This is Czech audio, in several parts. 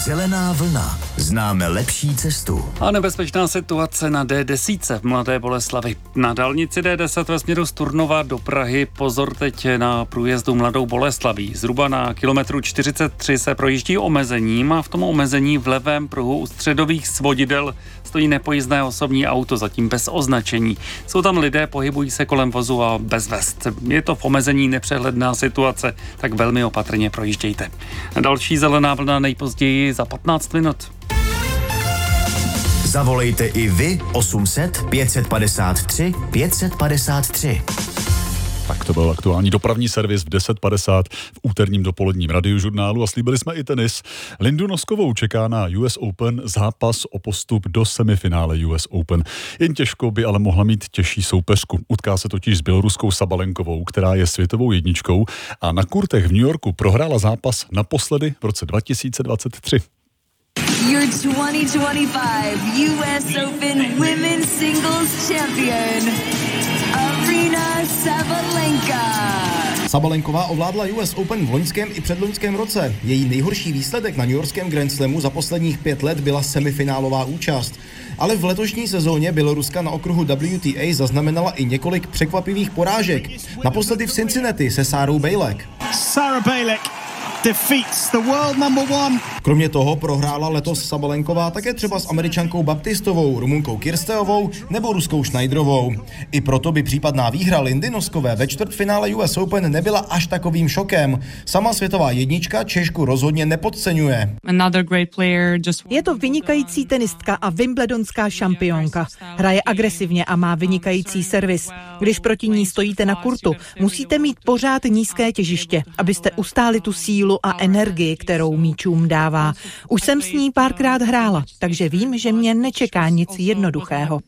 Zelená vlna. Známe lepší cestu. A nebezpečná situace na D10 v Mladé Boleslavi. Na dálnici D10 ve směru z Turnova do Prahy. Pozor teď na průjezdu Mladou Boleslaví. Zhruba na kilometru 43 se projíždí omezením a v tom omezení v levém pruhu u středových svodidel stojí nepojízdné osobní auto, zatím bez označení. Jsou tam lidé, pohybují se kolem vozu a bez vest. Je to v omezení nepřehledná situace, tak velmi opatrně projíždějte. Další zelená vlna nejpozději za 15 minut. Zavolejte i vy 800 553 553. Tak to byl aktuální dopravní servis v 10:50 v úterním dopoledním radiožurnálu a slíbili jsme i tenis. Lindu Noskovou čeká na US Open zápas o postup do semifinále US Open. Jen těžko by ale mohla mít těžší soupeřku. Utká se totiž s běloruskou Sabalenkovou, která je světovou jedničkou a na kurtech v New Yorku prohrála zápas naposledy v roce 2023. Your 2025 US Open Women's Singles Champion, Aryna Sabalenka. Sabalenková ovládla US Open v loňském i předloňském roce. Její nejhorší výsledek na newyorském Grand Slamu za posledních 5 let byla semifinálová účast. Ale v letošní sezóně Běloruska na okruhu WTA zaznamenala i několik překvapivých porážek. Naposledy v Cincinnati se Sárou Bejlek. Sarah Bejlek defeats the world number one. Kromě toho prohrála letos Sabalenková také třeba s Američankou Baptistovou, Rumunkou Kirsteovou nebo Ruskou Schneiderovou. I proto by případná výhra Lindy Noskové ve čtvrtfinále US Open nebyla až takovým šokem. Sama světová jednička Češku rozhodně nepodceňuje. Je to vynikající tenistka a wimbledonská šampionka. Hraje agresivně a má vynikající servis. Když proti ní stojíte na kurtu, musíte mít pořád nízké těžiště, abyste ustáli tu sílu a energii, kterou míčům dává. Už jsem s ní párkrát hrála, takže vím, že mě nečeká nic jednoduchého.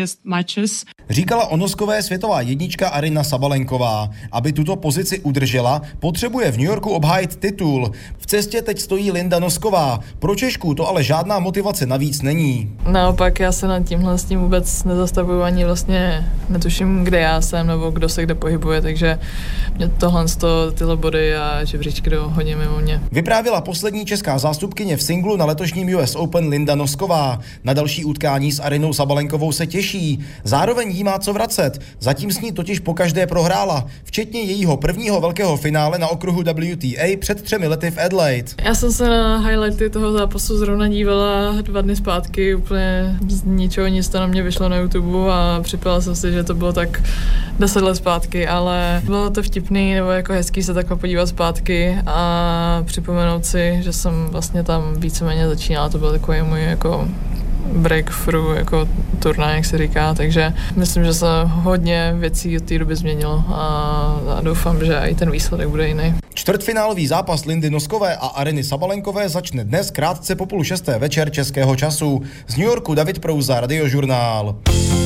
Říkala o Noskové světová jednička Aryna Sabalenková. Aby tuto pozici udržela, potřebuje v New Yorku obhájit titul. V cestě teď stojí Linda Nosková. Pro Češku to ale žádná motivace navíc není. Naopak já se nad tímhle s tím vůbec nezastavuju, ani vlastně netuším, kde já jsem nebo kdo se kde pohybuje, takže mě tyhle body a žebříčky jdou hodně mimo mě. Vyprávěla poslední česká zástupkyně v singlu na letošním US Open Linda Nosková. Na další utkání s Arynou Sabalenkovou se těší. Zároveň jí má co vracet. Zatím s ní totiž pokaždé prohrála, včetně jejího prvního velkého finále na okruhu WTA před 3 lety v Adelaide. Já jsem se na highlighty toho zápasu zrovna dívala 2 dny zpátky, úplně z ničeho nic to na mě vyšlo na YouTube a připadala jsem si, že to bylo tak 10 let zpátky, ale bylo to vtipný nebo jako hezký se takhle podívat zpátky a připomenout si, že jsem vlastně tam víceméně začínala, to byl takový můj jako breakthrough, jako turnaj, jak se říká, takže myslím, že se hodně věcí od té doby změnilo a doufám, že i ten výsledek bude jiný. Čtvrtfinálový zápas Lindy Noskové a Aryny Sabalenkové začne dnes krátce po 5:30 večer českého času. Z New Yorku David Prouza, Radiožurnál.